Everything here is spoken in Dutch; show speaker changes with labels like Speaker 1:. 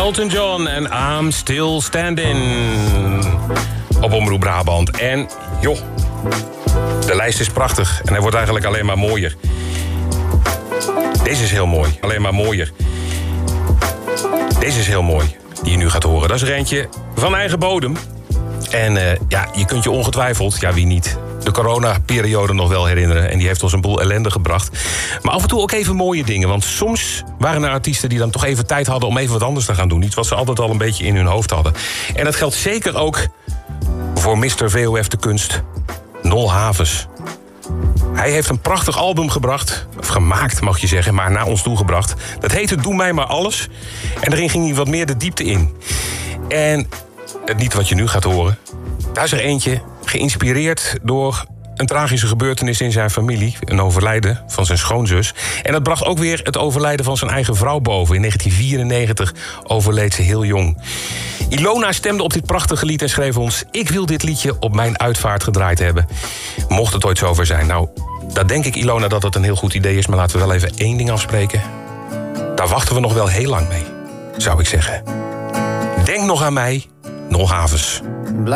Speaker 1: Elton John en I'm Still Standing. Op Omroep Brabant. En joh, de lijst is prachtig. En hij wordt eigenlijk alleen maar mooier. Deze is heel mooi. Alleen maar mooier. Deze is heel mooi, die je nu gaat horen. Dat is er eentje van eigen bodem. En je kunt je ongetwijfeld, wie niet, de coronaperiode nog wel herinneren. En die heeft ons een boel ellende gebracht. Maar af en toe ook even mooie dingen. Want soms waren er artiesten die dan toch even tijd hadden om even wat anders te gaan doen. Iets wat ze altijd al een beetje in hun hoofd hadden. En dat geldt zeker ook voor Mr. VOF de Kunst, Nol Havens. Hij heeft een prachtig album gebracht, of gemaakt mag je zeggen, maar naar ons toegebracht. Dat heette Doe mij maar alles. En daarin ging hij wat meer de diepte in. En het lied wat je nu gaat horen, daar is er eentje geïnspireerd door een tragische gebeurtenis in zijn familie. Een overlijden van zijn schoonzus. En dat bracht ook weer het overlijden van zijn eigen vrouw boven. In 1994 overleed ze heel jong. Ilona stemde op dit prachtige lied en schreef ons: ik wil dit liedje op mijn uitvaart gedraaid hebben. Mocht het ooit zover zijn. Nou, dat denk ik, Ilona, dat het een heel goed idee is. Maar laten we wel even één ding afspreken. Daar wachten we nog wel heel lang mee, zou ik zeggen. Denk nog aan mij, Nol Havens.